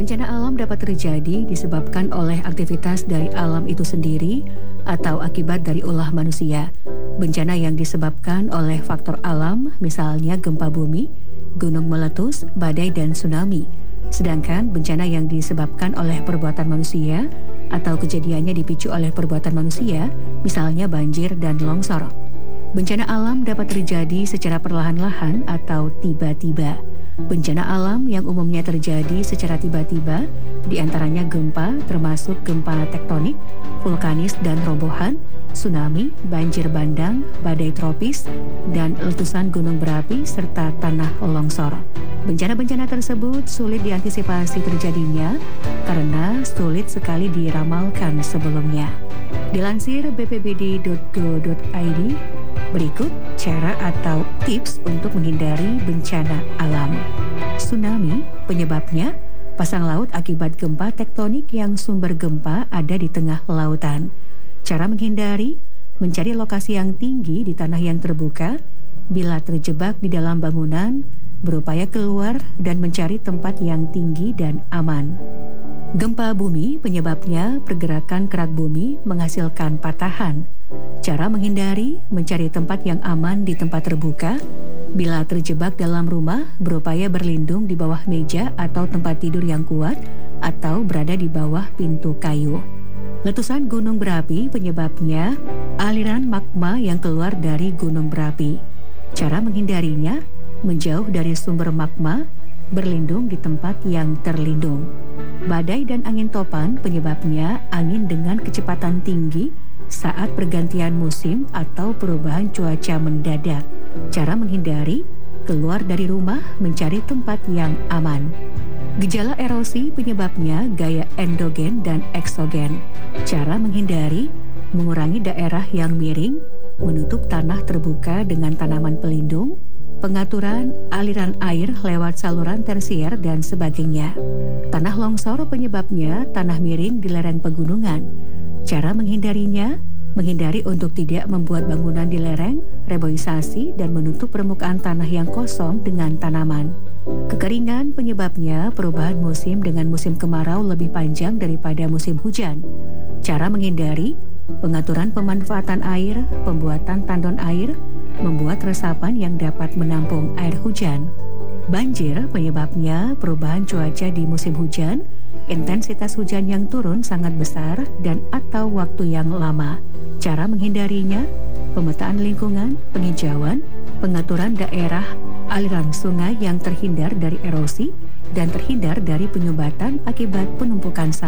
Bencana alam dapat terjadi disebabkan oleh aktivitas dari alam itu sendiri atau akibat dari ulah manusia. Bencana yang disebabkan oleh faktor alam, misalnya gempa bumi, gunung meletus, badai, dan tsunami. Sedangkan bencana yang disebabkan oleh perbuatan manusia atau kejadiannya dipicu oleh perbuatan manusia, misalnya banjir dan longsor. Bencana alam dapat terjadi secara perlahan-lahan atau tiba-tiba. Bencana alam yang umumnya terjadi secara tiba-tiba, diantaranya gempa, termasuk gempa tektonik, vulkanis dan robohan, tsunami, banjir bandang, badai tropis, dan letusan gunung berapi serta tanah longsor. Bencana-bencana tersebut sulit diantisipasi terjadinya karena sulit sekali diramalkan sebelumnya. Dilansir bpbd.go.id, berikut cara atau tips untuk menghindari bencana alam. Tsunami, penyebabnya pasang laut akibat gempa tektonik yang sumber gempa ada di tengah lautan. Cara menghindari, mencari lokasi yang tinggi di tanah yang terbuka. Bila terjebak di dalam bangunan, berupaya keluar dan mencari tempat yang tinggi dan aman. Gempa bumi, penyebabnya pergerakan kerak bumi menghasilkan patahan. Cara menghindari, mencari tempat yang aman di tempat terbuka. Bila terjebak dalam rumah, berupaya berlindung di bawah meja atau tempat tidur yang kuat atau berada di bawah pintu kayu. Letusan gunung berapi, penyebabnya aliran magma yang keluar dari gunung berapi. Cara menghindarinya, menjauh dari sumber magma, berlindung di tempat yang terlindung. Badai dan angin topan, penyebabnya angin dengan kecepatan tinggi saat pergantian musim atau perubahan cuaca mendadak. Cara menghindari, keluar dari rumah, mencari tempat yang aman. Gejala erosi, penyebabnya gaya endogen dan eksogen. Cara menghindari, mengurangi daerah yang miring, menutup tanah terbuka dengan tanaman pelindung, pengaturan aliran air lewat saluran tersier dan sebagainya. Tanah longsor, penyebabnya tanah miring di lereng pegunungan. Cara menghindarinya, menghindari untuk tidak membuat bangunan di lereng, reboisasi, dan menutup permukaan tanah yang kosong dengan tanaman. Kekeringan, penyebabnya perubahan musim dengan musim kemarau lebih panjang daripada musim hujan. Cara menghindari, pengaturan pemanfaatan air, pembuatan tandon air, membuat resapan yang dapat menampung air hujan. Banjir, penyebabnya perubahan cuaca di musim hujan, intensitas hujan yang turun sangat besar dan atau waktu yang lama. Cara menghindarinya, pemetaan lingkungan, penghijauan, pengaturan daerah, aliran sungai yang terhindar dari erosi dan terhindar dari penyumbatan akibat penumpukan sampah.